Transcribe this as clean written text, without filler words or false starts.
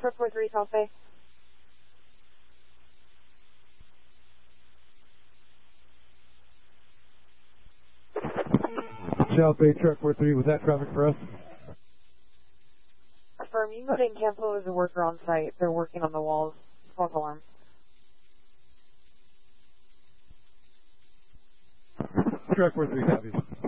Truck 43, South Bay. South Bay Truck 43, was that traffic for us? Affirm, you can go ahead and cancel as a worker on site. They're working on the walls. False alarm. Truck 43, copy.